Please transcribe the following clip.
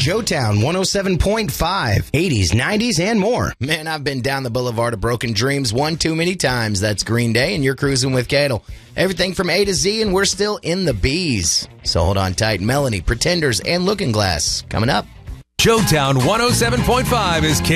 Joetown 107.5, 80s, 90s, and more. Man, I've been down the Boulevard of Broken Dreams one too many times. That's Green Day, and you're cruising with Cadle. Everything from A to Z, and we're still in the B's. So hold on tight. Melanie, Pretenders, and Looking Glass coming up. Joetown 107.5 is